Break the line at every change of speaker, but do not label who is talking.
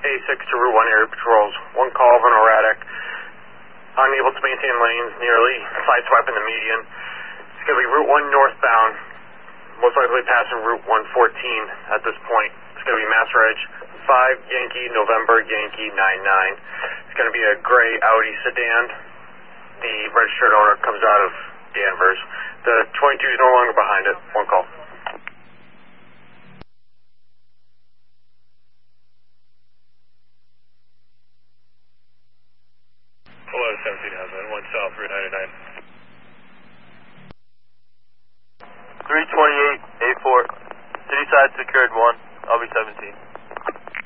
A6 to Route 1 area patrols. One call of an erratic. Unable to maintain lanes, nearly sideswiping the median. It's going to be Route 1 northbound, most likely passing Route 114 at this point. It's going to be Mass Reg 5 Yankee November Yankee 99. It's going to be a gray Audi sedan. The registered owner comes out of Danvers. The 22 is no longer behind it. One call.
Hello, 17,000, 1 South, Route 99.
328, A4. City side secured 1. I'll be 17.